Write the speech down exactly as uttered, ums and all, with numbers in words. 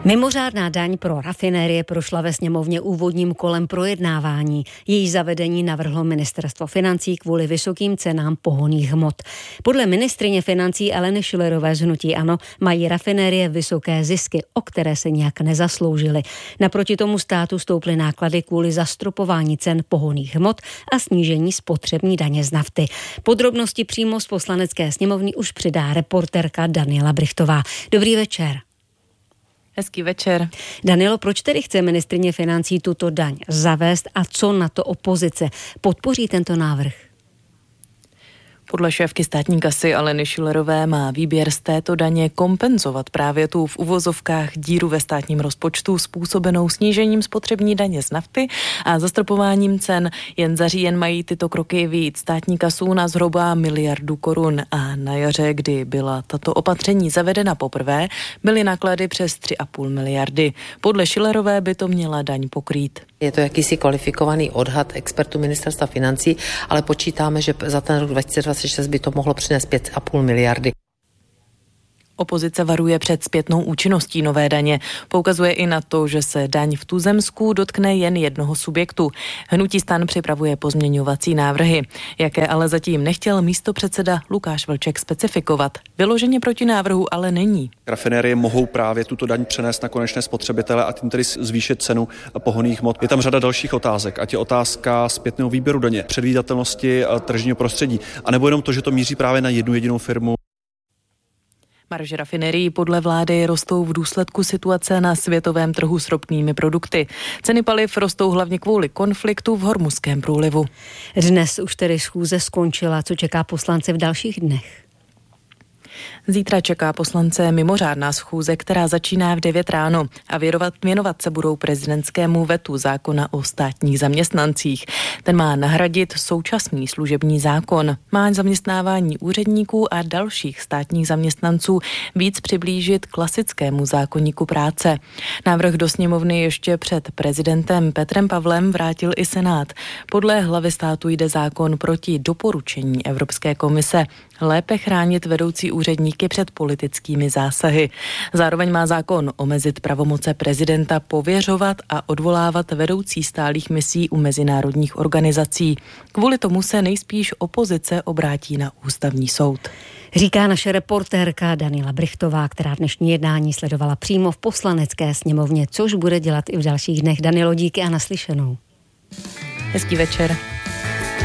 Mimořádná daň pro rafinérie prošla ve sněmovně úvodním kolem projednávání. Její zavedení navrhlo ministerstvo financí kvůli vysokým cenám pohonných hmot. Podle ministryně financí Aleny Schillerové z hnutí ANO mají rafinérie vysoké zisky, o které se nějak nezasloužily. Naproti tomu státu stouply náklady kvůli zastropování cen pohonných hmot a snížení spotřební daně z nafty. Podrobnosti přímo z poslanecké sněmovny už přidá reportérka Daniela Brichtová. Dobrý večer. Hezký večer. Danielo, proč tedy chce ministryně financí tuto daň zavést a co na to opozice? Podpoří tento návrh? Podle šéfky státní kasy Aleny Schillerové má výběr z této daně kompenzovat právě tu v uvozovkách díru ve státním rozpočtu způsobenou snížením spotřební daně z nafty a zastropováním cen. Jen za říjen mají tyto kroky víc státní kasu na zhruba miliardu korun a na jaře, kdy byla tato opatření zavedena poprvé, byly náklady přes tři a půl miliardy. Podle Schillerové by to měla daň pokrýt. Je to jakýsi kvalifikovaný odhad expertů ministerstva financí, ale počítáme, že za ten rok dva tisíce dvacet šest by to mohlo přinést pět a půl miliardy. Opozice varuje před zpětnou účinností nové daně. Poukazuje i na to, že se daň v tuzemsku dotkne jen jednoho subjektu. Hnutí STAN připravuje pozměňovací návrhy, jaké ale zatím nechtěl místopředseda Lukáš Vlček specifikovat. Vyloženě proti návrhu ale není. Rafinérie mohou právě tuto daň přenést na konečné spotřebitele a tím tedy zvýšit cenu pohonných hmot. Je tam řada dalších otázek, ať je otázka zpětného výběru daně, předvídatelnosti tržního prostředí, anebo jenom to, že to míří právě na jednu jedinou firmu. Marže rafinerií podle vlády rostou v důsledku situace na světovém trhu s ropnými produkty. Ceny paliv rostou hlavně kvůli konfliktu v Hormuzském průlivu. Dnes už tedy schůze skončila. Co čeká poslance v dalších dnech? Zítra čeká poslance mimořádná schůze, která začíná v devět ráno a věnovat, věnovat se budou prezidentskému vetu zákona o státních zaměstnancích. Ten má nahradit současný služební zákon. Má zaměstnávání úředníků a dalších státních zaměstnanců víc přiblížit klasickému zákoníku práce. Návrh do sněmovny ještě před prezidentem Petrem Pavlem vrátil i Senát. Podle hlavy státu jde zákon proti doporučení Evropské komise lépe chránit vedoucí úředníky před politickými zásahy. Zároveň má zákon omezit pravomoce prezidenta pověřovat a odvolávat vedoucí stálých misí u mezinárodních organizací. Kvůli tomu se nejspíš opozice obrátí na ústavní soud. Říká naše reportérka Daniela Brichtová, která dnešní jednání sledovala přímo v poslanecké sněmovně, což bude dělat i v dalších dnech. Danielo, díky a naslyšenou. Hezký večer.